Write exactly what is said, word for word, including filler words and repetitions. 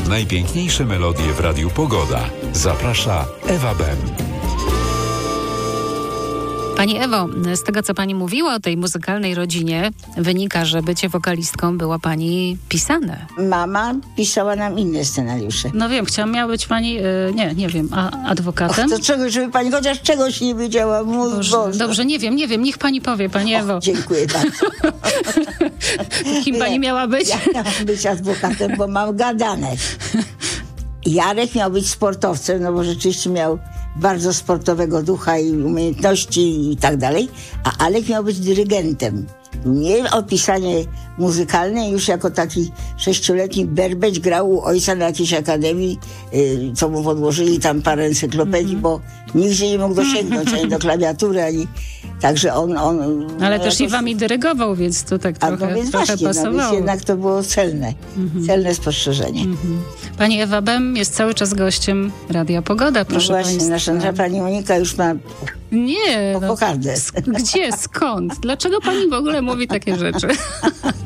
Najpiękniejsze melodie w Radiu Pogoda. Zaprasza Ewa Bem. Pani Ewo, z tego co pani mówiła o tej muzykalnej rodzinie, wynika, że bycie wokalistką było pani pisane. Mama pisała nam inne scenariusze. No wiem, chciałam, miała być pani, y, nie, nie wiem, a, adwokatem? Och, to czego, żeby pani chociaż czegoś nie wiedziała. Mój Boże, Boże. Dobrze, nie wiem, nie wiem, niech pani powie, pani Ewo. Och, dziękuję bardzo. Kim pani miała być? Ja miałam być adwokatem, bo mam gadane. Jarek miał być sportowcem, no bo rzeczywiście miał bardzo sportowego ducha i umiejętności i tak dalej, a Alek miał być dyrygentem. Nie opisanie muzykalne, już jako taki sześcioletni berbeć grał u ojca na jakiejś akademii, yy, co mu podłożyli tam parę encyklopedii, mm-hmm. bo nigdzie nie mógł dosięgnąć ani do klawiatury, ani... Także on... on Ale no, też jakoś... i wami dyrygował, więc to tak A trochę, no więc trochę właśnie, pasowało. No, więc jednak to było celne, mm-hmm. celne spostrzeżenie. Mm-hmm. Pani Ewa Bem jest cały czas gościem Radia Pogoda, proszę no właśnie, państwa. nasza, nasza pani Monika już ma Nie, po no, kokardę. Gdzie, skąd? Dlaczego pani w ogóle mówi takie rzeczy?